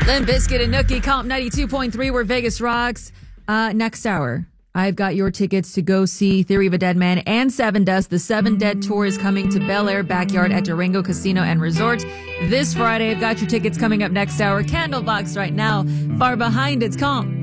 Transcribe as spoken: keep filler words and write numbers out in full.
Limp Bizkit and Nookie, Comp ninety-two point three, where Vegas rocks. Uh, next hour, I've got your tickets to go see Theory of a Dead Man and Seven Dust. The Seven Dead Tour is coming to Bel Air Backyard at Durango Casino and Resort this Friday. I've got your tickets coming up next hour. Candlebox right now. Far behind, it's Comp.